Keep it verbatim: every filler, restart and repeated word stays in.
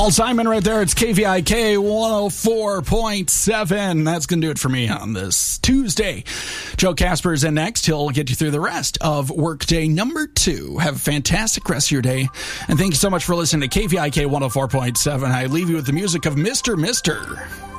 Paul Simon right there. It's K V I K one oh four point seven. That's going to do it for me on this Tuesday. Joe Casper's in next. He'll get you through the rest of workday number two. Have a fantastic rest of your day. And thank you so much for listening to K V I K one oh four point seven. I leave you with the music of Mister Mister